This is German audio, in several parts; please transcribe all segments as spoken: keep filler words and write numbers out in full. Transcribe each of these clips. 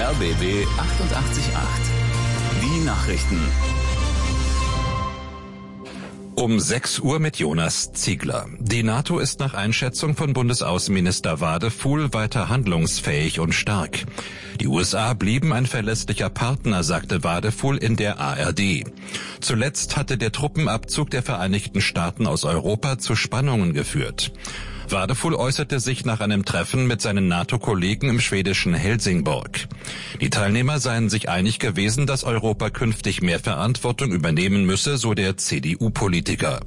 R B B achtundachtzig Komma acht. Die Nachrichten. Um sechs Uhr mit Jonas Ziegler. Die NATO ist nach Einschätzung von Bundesaußenminister Wadefuhl weiter handlungsfähig und stark. Die U S A blieben ein verlässlicher Partner, sagte Wadefuhl in der A R D. Zuletzt hatte der Truppenabzug der Vereinigten Staaten aus Europa zu Spannungen geführt. Wadefuhl äußerte sich nach einem Treffen mit seinen NATO-Kollegen im schwedischen Helsingborg. Die Teilnehmer seien sich einig gewesen, dass Europa künftig mehr Verantwortung übernehmen müsse, so der C D U-Politiker.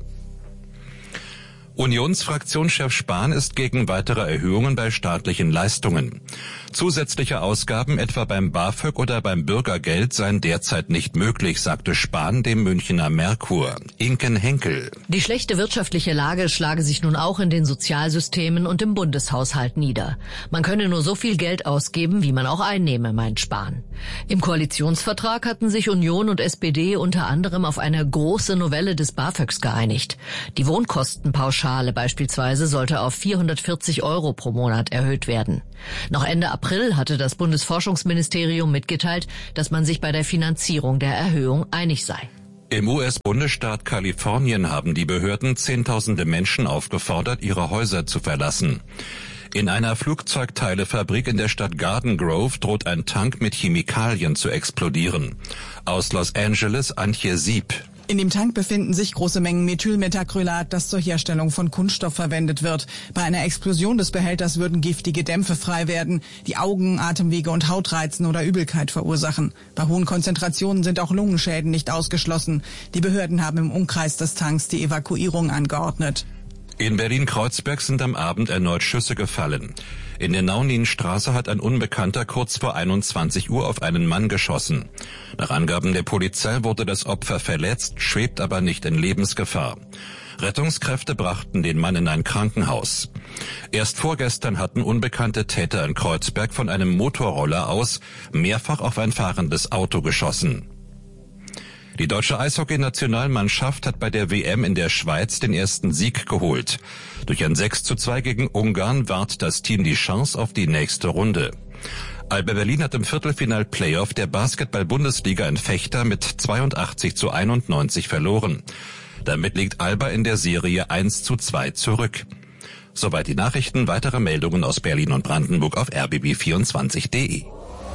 Unionsfraktionschef Spahn ist gegen weitere Erhöhungen bei staatlichen Leistungen. Zusätzliche Ausgaben etwa beim BAföG oder beim Bürgergeld seien derzeit nicht möglich, sagte Spahn dem Münchner Merkur. Inken Henkel. Die schlechte wirtschaftliche Lage schlage sich nun auch in den Sozialsystemen und im Bundeshaushalt nieder. Man könne nur so viel Geld ausgeben, wie man auch einnehme, meint Spahn. Im Koalitionsvertrag hatten sich Union und S P D unter anderem auf eine große Novelle des BAföGs geeinigt. Die Wohnkostenpauschale beispielsweise sollte auf vierhundertvierzig Euro pro Monat erhöht werden. Noch Ende April hatte das Bundesforschungsministerium mitgeteilt, dass man sich bei der Finanzierung der Erhöhung einig sei. Im U S-Bundesstaat Kalifornien haben die Behörden Zehntausende Menschen aufgefordert, ihre Häuser zu verlassen. In einer Flugzeugteilefabrik in der Stadt Garden Grove droht ein Tank mit Chemikalien zu explodieren. Aus Los Angeles Antje Sieb. In dem Tank befinden sich große Mengen Methylmethacrylat, das zur Herstellung von Kunststoff verwendet wird. Bei einer Explosion des Behälters würden giftige Dämpfe frei werden, die Augen, Atemwege und Haut reizen oder Übelkeit verursachen. Bei hohen Konzentrationen sind auch Lungenschäden nicht ausgeschlossen. Die Behörden haben im Umkreis des Tanks die Evakuierung angeordnet. In Berlin-Kreuzberg sind am Abend erneut Schüsse gefallen. In der Nauninstraße hat ein Unbekannter kurz vor einundzwanzig Uhr auf einen Mann geschossen. Nach Angaben der Polizei wurde das Opfer verletzt, schwebt aber nicht in Lebensgefahr. Rettungskräfte brachten den Mann in ein Krankenhaus. Erst vorgestern hatten unbekannte Täter in Kreuzberg von einem Motorroller aus mehrfach auf ein fahrendes Auto geschossen. Die deutsche Eishockey-Nationalmannschaft hat bei der W M in der Schweiz den ersten Sieg geholt. Durch ein sechs zu zwei gegen Ungarn wahrt das Team die Chance auf die nächste Runde. Alba Berlin hat im Viertelfinal-Playoff der Basketball-Bundesliga in Vechta mit zweiundachtzig zu einundneunzig verloren. Damit liegt Alba in der Serie eins zu zwei zurück. Soweit die Nachrichten, weitere Meldungen aus Berlin und Brandenburg auf r b b vierundzwanzig punkt d e.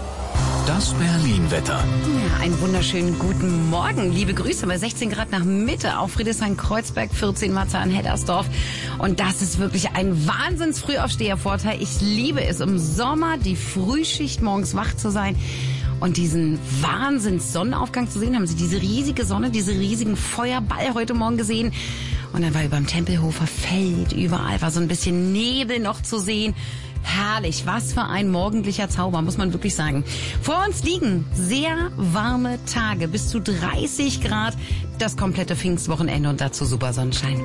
Das Berlin-Wetter. Ja, einen wunderschönen guten Morgen. Liebe Grüße bei sechzehn Grad nach Mitte auf Friedrichshain-Kreuzberg, vierzehn Marzahn-Heddersdorf. Und das ist wirklich ein Wahnsinns-Frühaufsteher-Vorteil. Ich liebe es im Sommer, die Frühschicht morgens wach zu sein und diesen Wahnsinns-Sonnenaufgang zu sehen. Haben Sie diese riesige Sonne, diese riesigen Feuerball heute Morgen gesehen? Und dann war über dem Tempelhofer Feld, überall war so ein bisschen Nebel noch zu sehen. Herrlich, was für ein morgendlicher Zauber, muss man wirklich sagen. Vor uns liegen sehr warme Tage, bis zu dreißig Grad, das komplette Pfingstwochenende und dazu super Sonnenschein.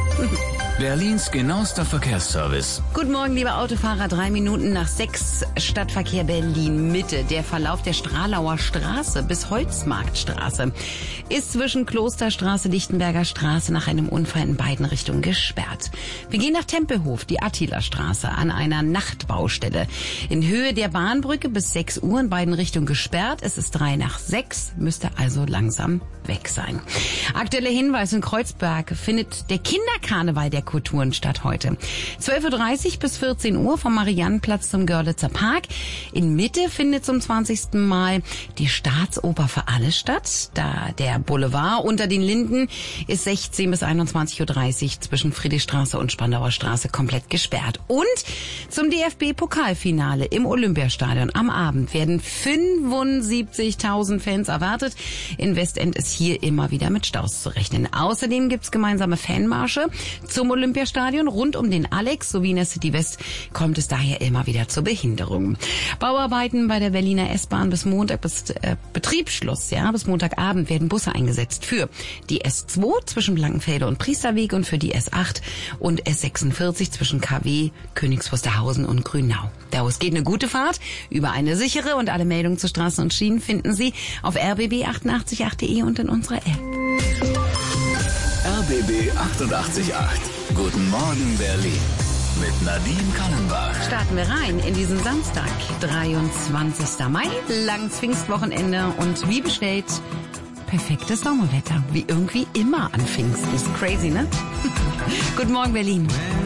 Berlins genauester Verkehrsservice. Guten Morgen, liebe Autofahrer. Drei Minuten nach sechs, Stadtverkehr Berlin Mitte. Der Verlauf der Stralauer Straße bis Holzmarktstraße ist zwischen Klosterstraße, Lichtenberger Straße nach einem Unfall in beiden Richtungen gesperrt. Wir gehen nach Tempelhof, die Attila-Straße, an einer Nachtbaustelle. In Höhe der Bahnbrücke bis sechs Uhr in beiden Richtungen gesperrt. Es ist drei nach sechs, müsste also langsam weg sein. Aktueller Hinweis: in Kreuzberg findet der Kinderkarneval der Kulturen statt heute. zwölf Uhr dreißig bis vierzehn Uhr vom Mariannenplatz zum Görlitzer Park. In Mitte findet zum zwanzigsten Mal die Staatsoper für alle statt. Da der Boulevard unter den Linden ist sechzehn bis einundzwanzig Uhr dreißig zwischen Friedrichstraße und Spandauer Straße komplett gesperrt. Und zum D F B-Pokalfinale im Olympiastadion am Abend werden fünfundsiebzigtausend Fans erwartet. In Westend ist hier immer wieder mit Staus zu rechnen. Außerdem gibt's gemeinsame Fanmarsche zum Olympiastadion rund um den Alex sowie in der City West kommt es daher immer wieder zu Behinderungen. Bauarbeiten bei der Berliner S-Bahn bis Montag bis äh, Betriebsschluss, ja, bis Montagabend werden Busse eingesetzt für die S zwei zwischen Blankenfelde und Priesterweg und für die S acht und S sechsundvierzig zwischen K W, Königs Wusterhausen und Grünau. Daraus geht eine gute Fahrt über eine sichere und alle Meldungen zu Straßen und Schienen finden Sie auf r b b achtundachtzig punkt acht punkt d e und in unserer App. R B B achtundachtzig Komma acht. Guten Morgen, Berlin. mit Nadine Kallenbach. Starten wir rein in diesen Samstag, dreiundzwanzigsten Mai, langes Pfingstwochenende und wie bestellt, perfektes Sommerwetter, wie irgendwie immer an Pfingsten. Ist crazy, ne? Guten Morgen, Berlin.